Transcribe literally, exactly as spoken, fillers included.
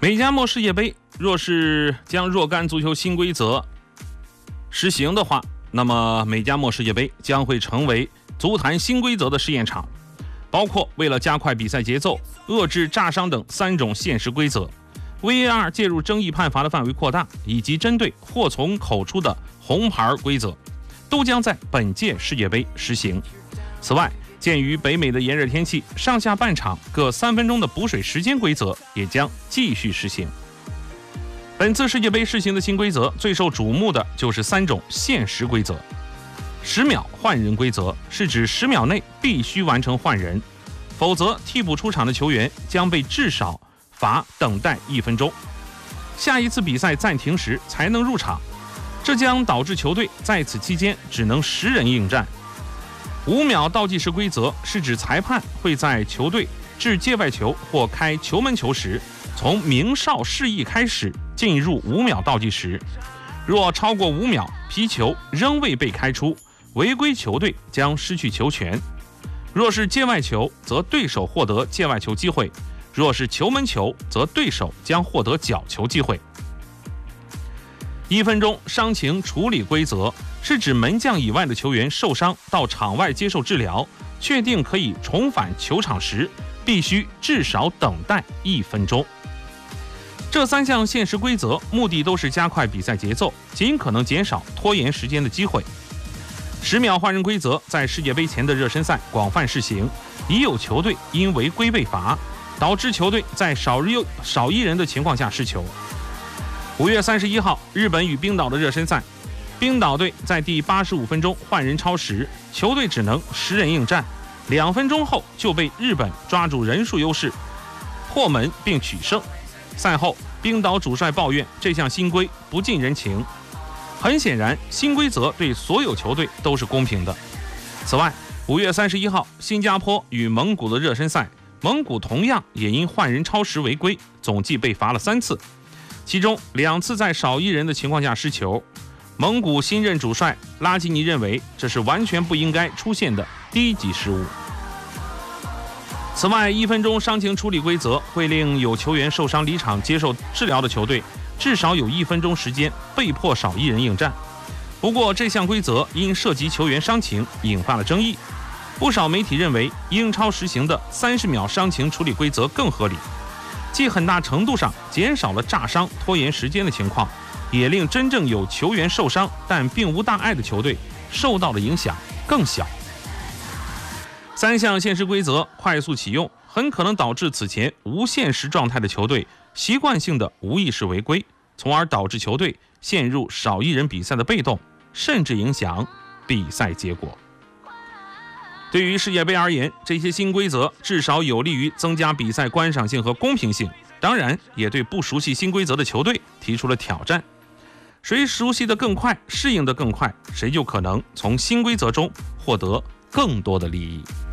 美加墨世界杯若是将若干足球新规则实行的话，那么美加墨世界杯将会成为足坛新规则的试验场，包括为了加快比赛节奏、遏制炸伤等三种限时规则， V A R 介入争议判罚的范围扩大，以及针对祸从口出的红牌规则，都将在本届世界杯实行。此外，鉴于北美的炎热天气，上下半场各三分钟的补水时间规则也将继续实行。本次世界杯试行的新规则最受瞩目的就是三种限时规则。十秒换人规则是指十秒内必须完成换人，否则替补出场的球员将被至少罚等待一分钟，下一次比赛暂停时才能入场，这将导致球队在此期间只能十人应战。五秒倒计时规则是指裁判会在球队掷界外球或开球门球时，从鸣哨示意开始进入五秒倒计时，若超过五秒，皮球仍未被开出，违规球队将失去球权。若是界外球，则对手获得界外球机会；若是球门球，则对手将获得角球机会。一分钟伤情处理规则是指门将以外的球员受伤到场外接受治疗，确定可以重返球场时，必须至少等待一分钟。这三项限时规则目的都是加快比赛节奏，尽可能减少拖延时间的机会。十秒换人规则在世界杯前的热身赛广泛试行，已有球队因违规被罚，导致球队在少日少一人的情况下失球。五月三十一号，日本与冰岛的热身赛，冰岛队在第八十五分钟换人超时，球队只能十人应战，两分钟后就被日本抓住人数优势破门并取胜。赛后，冰岛主帅抱怨这项新规不近人情。很显然，新规则对所有球队都是公平的。此外，五月三十一号，新加坡与蒙古的热身赛，蒙古同样也因换人超时违规，总计被罚了三次，其中两次在少一人的情况下失球。蒙古新任主帅拉基尼认为这是完全不应该出现的低级失误。此外，一分钟伤情处理规则会令有球员受伤离场接受治疗的球队至少有一分钟时间被迫少一人应战。不过，这项规则因涉及球员伤情引发了争议，不少媒体认为英超实行的三十秒伤情处理规则更合理，既很大程度上减少了炸伤拖延时间的情况，也令真正有球员受伤但并无大碍的球队受到的影响更小。三项限时规则快速启用，很可能导致此前无限时状态的球队习惯性的无意识违规，从而导致球队陷入少一人比赛的被动，甚至影响比赛结果。对于世界杯而言，这些新规则至少有利于增加比赛观赏性和公平性，当然也对不熟悉新规则的球队提出了挑战。谁熟悉得更快，适应得更快，谁就可能从新规则中获得更多的利益。